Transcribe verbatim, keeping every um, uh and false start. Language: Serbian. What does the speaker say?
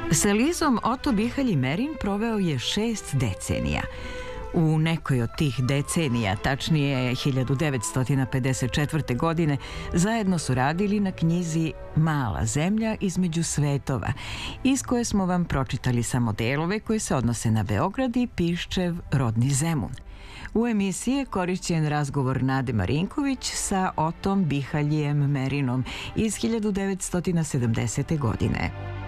Sa Lizom Oto Bihalj Merin proveo je šest decenija. U nekoj od tih decenija, tačnije hiljadu devetsto pedeset četvrte. godine, zajedno su radili na knjizi Mala zemlja između svetova, iz koje smo vam pročitali samo delove koje se odnose na Beograd i Piščev rodni Zemun. U emisiji je korišćen razgovor Nade Marinković sa Otom Bihaljem Merinom iz hiljadu devetsto sedamdesete. godine.